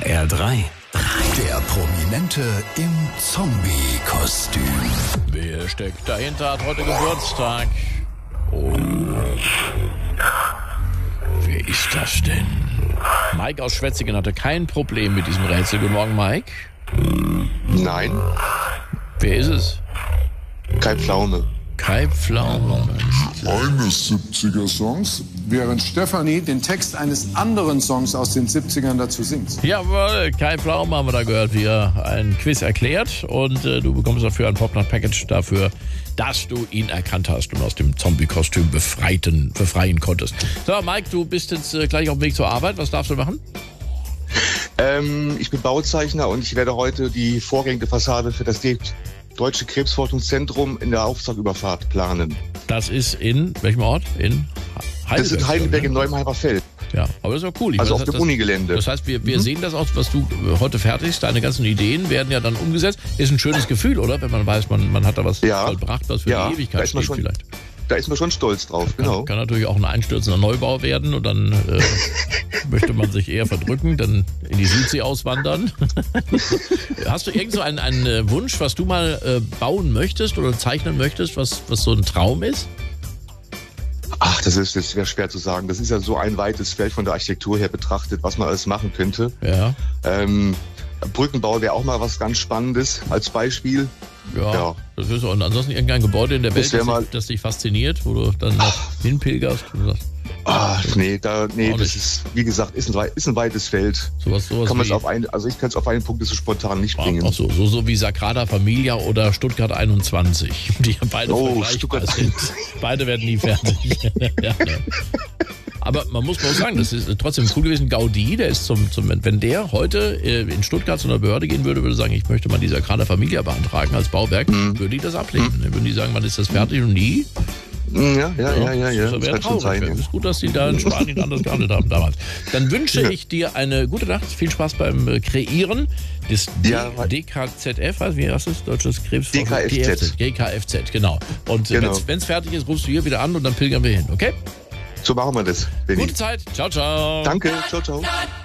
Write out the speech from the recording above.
HR3. Der Prominente im Zombie-Kostüm. Wer steckt dahinter, hat heute Geburtstag. Oh. Wer ist das denn? Mike aus Schwetzingen hatte kein Problem mit diesem Rätsel. Guten Morgen, Mike. Nein. Wer ist es? Kai Pflaume. Kai Pflaume. Eines 70er-Songs, während Stefanie den Text eines anderen Songs aus den 70ern dazu singt. Jawohl, Kai Pflaume haben wir da gehört, wie er ein Quiz erklärt. Und du bekommst dafür ein Popnacht-Package dafür, dass du ihn erkannt hast und aus dem Zombie-Kostüm befreien konntest. So, Mike, du bist jetzt gleich auf dem Weg zur Arbeit. Was darfst du machen? Ich bin Bauzeichner und ich werde heute die vorgängige Fassade für das Deutsche Krebsforschungszentrum in der Auftragüberfahrt planen. Das ist in welchem Ort? In Heidelberg. Das ist in Heidelberg im Neuenheimer Feld. Ja, aber das ist auch cool. Also auf dem Unigelände. Das heißt, wir sehen das auch, was du heute fertigst. Deine ganzen Ideen werden ja dann umgesetzt. Ist ein schönes Gefühl, oder? Wenn man weiß, man hat da was vollbracht, was für die Ewigkeit steht vielleicht. Da ist man schon stolz drauf, genau. Kann natürlich auch ein einstürzender Neubau werden und dann möchte man sich eher verdrücken, dann in die Südsee auswandern. Hast du irgend so einen Wunsch, was du mal bauen möchtest oder zeichnen möchtest, was so ein Traum ist? Ach, das wäre schwer zu sagen. Das ist ja so ein weites Feld von der Architektur her betrachtet, was man alles machen könnte. Ja. Brückenbau wäre auch mal was ganz Spannendes als Beispiel. Ja. Das ist auch. Und ansonsten irgendein Gebäude in der Welt, das dich fasziniert, wo du dann noch hinpilgerst und sagst. Das ist, wie gesagt, ist ein weites Feld. Sowas kann man ich kann es auf einen Punkt so spontan nicht bringen. Ach so wie Sagrada Familia oder Stuttgart 21, die ja beide vergleichbar sind. Beide werden nie fertig. Ja. Aber man muss auch sagen, das ist trotzdem cool gewesen. Gaudí, der ist wenn der heute in Stuttgart zu einer Behörde gehen würde sagen, ich möchte mal die Sagrada Familia beantragen als Bauwerk, würde die das ablehnen. Dann würden die sagen, wann ist das fertig und nie? Ja. Das wäre traurig. Es ist gut, dass die da in Spanien anders gehandelt haben damals. Dann wünsche ich dir eine gute Nacht, viel Spaß beim Kreieren des DKZF, wie heißt das? Deutsches Krebsforschung? DKFZ, genau. Und wenn es fertig ist, rufst du hier wieder an und dann pilgern wir hin, okay? So machen wir das, Benni. Gute Zeit. Ciao, ciao. Danke. Ciao, ciao.